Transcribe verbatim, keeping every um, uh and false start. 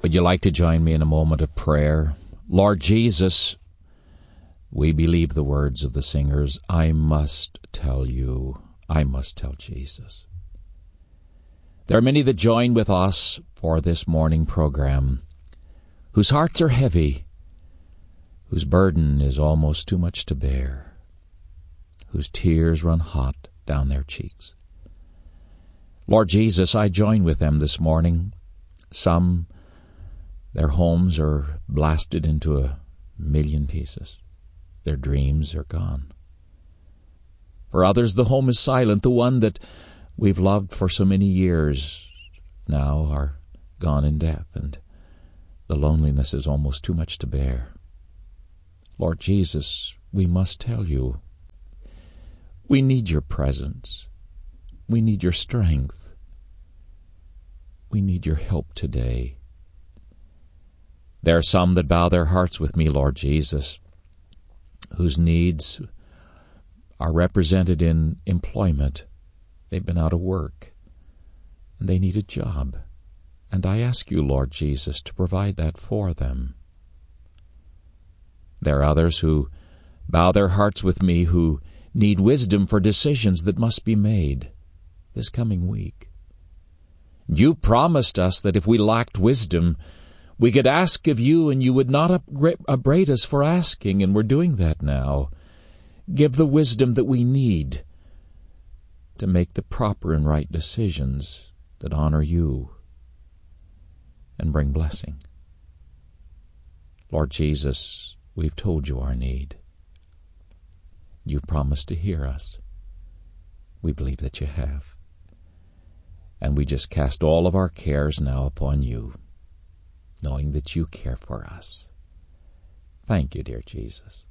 Would you like to join me in a moment of prayer? Lord Jesus, we believe the words of the singers, I must tell you, I must tell Jesus. There are many that join with us for this morning program, whose hearts are heavy, whose burden is almost too much to bear, whose tears run hot down their cheeks. Lord Jesus, I join with them this morning. Some, their homes are blasted into a million pieces. Their dreams are gone. For others, the home is silent. The one that we've loved for so many years now are gone in death, and the loneliness is almost too much to bear. Lord Jesus, we must tell you, we need your presence. We need your strength. We need your help today. There are some that bow their hearts with me, Lord Jesus, whose needs are represented in employment. They've been out of work, and they need a job. And I ask you, Lord Jesus, to provide that for them. There are others who bow their hearts with me who need wisdom for decisions that must be made this coming week. You've promised us that if we lacked wisdom, we could ask of you, and you would not upbraid us for asking, and we're doing that now. Give the wisdom that we need to make the proper and right decisions that honor you and bring blessing. Lord Jesus, we've told you our need. You've promised to hear us. We believe that you have. And we just cast all of our cares now upon you, knowing that you care for us. Thank you, dear Jesus.